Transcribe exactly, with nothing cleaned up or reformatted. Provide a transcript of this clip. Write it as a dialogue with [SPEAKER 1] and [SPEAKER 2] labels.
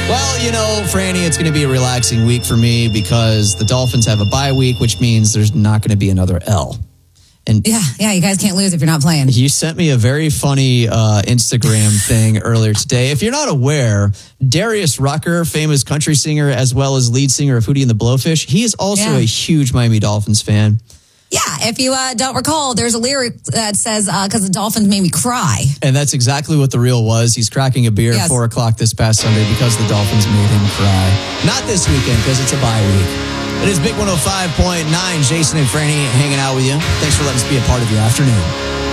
[SPEAKER 1] Well, you know, Franny, it's going to be a relaxing week for me because the Dolphins have a bye week, which means there's not going to be another L. And
[SPEAKER 2] yeah, yeah, you guys can't lose if you're not playing.
[SPEAKER 1] You sent me a very funny uh, Instagram thing earlier today. If you're not aware, Darius Rucker, famous country singer, as well as lead singer of Hootie and the Blowfish, he is also
[SPEAKER 2] yeah.
[SPEAKER 1] a huge Miami Dolphins fan.
[SPEAKER 2] Yeah, if you uh, don't recall, there's a lyric that says, because uh, the Dolphins made me cry.
[SPEAKER 1] And that's exactly what the reel was. He's cracking a beer yes. at four o'clock this past Sunday because the Dolphins made him cry. Not this weekend because it's a bye week. It is Big one oh five point nine. Jason and Franny hanging out with you. Thanks for letting us be a part of your afternoon.